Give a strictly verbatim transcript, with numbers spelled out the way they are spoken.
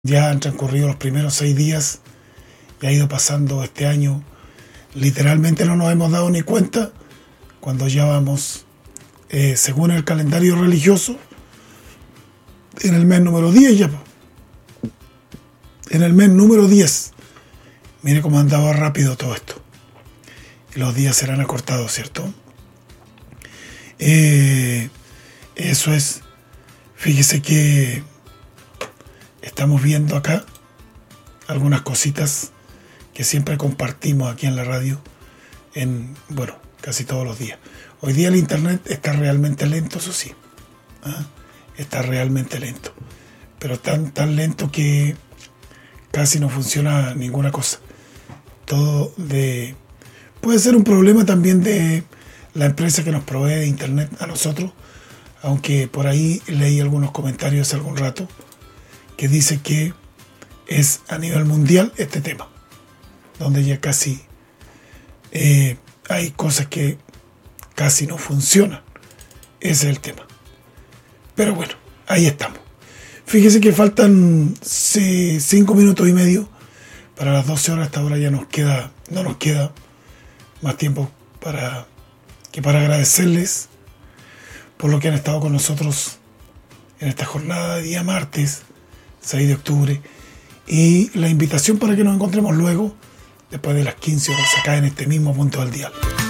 Ya han transcurrido los primeros seis días y ha ido pasando este año. Literalmente no nos hemos dado ni cuenta cuando ya vamos, eh, según el calendario religioso, en el mes número diez ya. En el mes número diez. Mire cómo andaba rápido todo esto. Y los días serán acortados, ¿cierto? Eh, eso es. Fíjese que estamos viendo acá algunas cositas que siempre compartimos aquí en la radio, en, bueno, casi todos los días. Hoy día el internet está realmente lento, eso sí. ¿Ah? Está realmente lento. Pero tan, tan lento que casi no funciona ninguna cosa. Todo de... Puede ser un problema también de la empresa que nos provee de internet a nosotros, aunque por ahí leí algunos comentarios hace algún rato que dice que es a nivel mundial este tema, donde ya casi eh, hay cosas que casi no funcionan. Ese es el tema. Pero bueno, ahí estamos. Fíjese que faltan sí, cinco minutos y medio para las doce horas. Hasta ahora ya nos queda, no nos queda más tiempo para que para agradecerles por lo que han estado con nosotros en esta jornada de día martes, seis de octubre, y la invitación para que nos encontremos luego, después de las quince horas, acá en este mismo punto del dial.